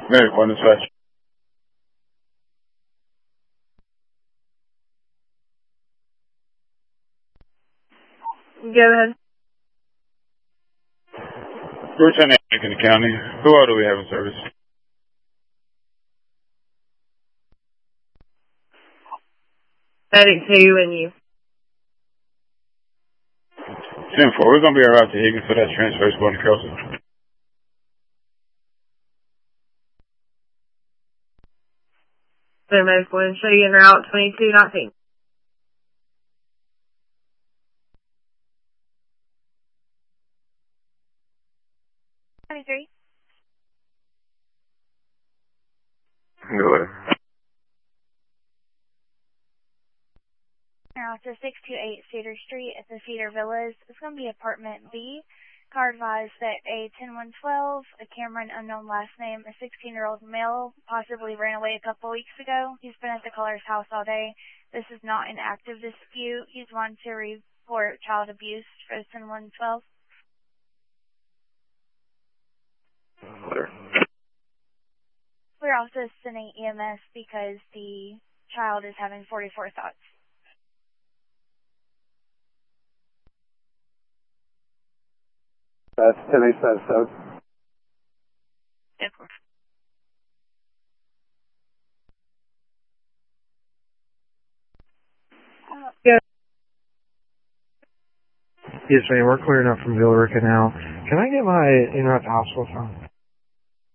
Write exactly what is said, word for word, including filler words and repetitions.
Medic one dispatch. Go ahead. Lieutenant in the county. Who all do we have in service? Medic two and you. ten four. We're going to be around to Higgins for that transfer going to Kelso. So medic one, show you en route twenty-two nineteen. twenty-three. Go ahead. Now it's a six two eight Cedar Street at the Cedar Villas. It's going to be apartment B. Car advised that a ten one twelve, a Cameron unknown last name, a sixteen-year-old male, possibly ran away a couple weeks ago. He's been at the caller's house all day. This is not an active dispute. He's wanted to report child abuse for the ten one twelve. We're also sending E M S because the child is having forty-four thoughts. That's ten eight seven seven. Yes, Uh, Yes, ma'am. We're clearing up from Villa Rica now. Can I get my in-route to hospital phone?